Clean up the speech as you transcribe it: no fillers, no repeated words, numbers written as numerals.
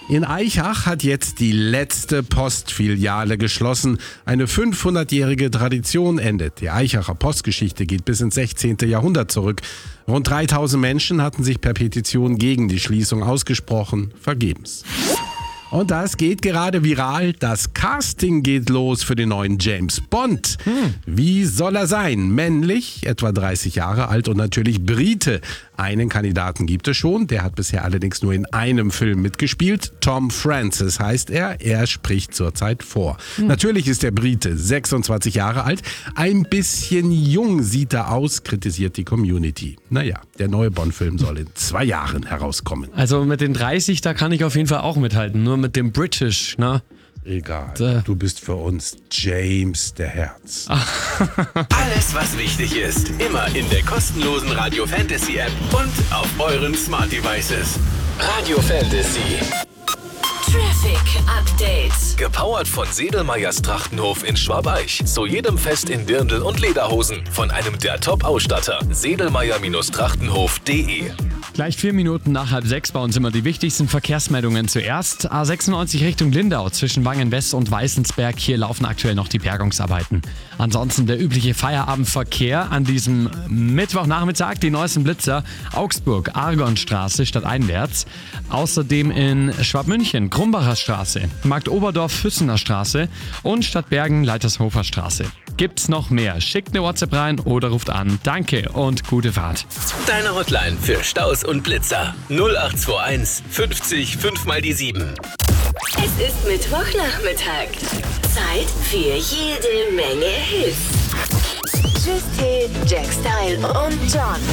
In Aichach hat jetzt die letzte Postfiliale geschlossen. Eine 500-jährige Tradition endet. Die Aichacher Postgeschichte geht bis ins 16. Jahrhundert zurück. Rund 3000 Menschen hatten sich per Petition gegen die Schließung ausgesprochen. Vergebens. Und das geht gerade viral. Das Casting geht los für den neuen James Bond. Wie soll er sein? Männlich, etwa 30 Jahre alt und natürlich Brite. Einen Kandidaten gibt es schon, der hat bisher allerdings nur in einem Film mitgespielt. Tom Francis heißt er, er spricht zurzeit vor. Natürlich ist der Brite 26 Jahre alt, ein bisschen jung sieht er aus, kritisiert die Community. Naja, der neue Bond-Film soll in 2 Jahren herauskommen. Also mit den 30, da kann ich auf jeden Fall auch mithalten, nur mit dem British, ne? Egal, du bist für uns James der Herz. Alles, was wichtig ist, immer in der kostenlosen Radio Fantasy App und auf euren Smart Devices. Radio Fantasy. Traffic Update. Gepowert von Sedelmeyers Trachtenhof in Schwabeich. Zu jedem Fest in Dirndl und Lederhosen. Von einem der Top-Ausstatter. Sedelmeyer-Trachtenhof.de. Gleich 4 Minuten nach 5:30 bei uns immer die wichtigsten Verkehrsmeldungen zuerst. A96 Richtung Lindau zwischen Wangen-West und Weißensberg. Hier laufen aktuell noch die Bergungsarbeiten. Ansonsten der übliche Feierabendverkehr an diesem Mittwochnachmittag. Die neuesten Blitzer Augsburg, Argonstraße stadteinwärts. Außerdem in Schwabmünchen, Krumbacher Straße, Markt Oberdorf, Füssener Straße und Stadtbergen, Leitershofer Straße. Gibt's noch mehr? Schickt eine WhatsApp rein oder ruft an. Danke und gute Fahrt. Deine Hotline für Staus und Blitzer. 0821 50 5 mal die 7. Es ist Mittwochnachmittag. Zeit für jede Menge Hits. Tschüss, Jack Style und John.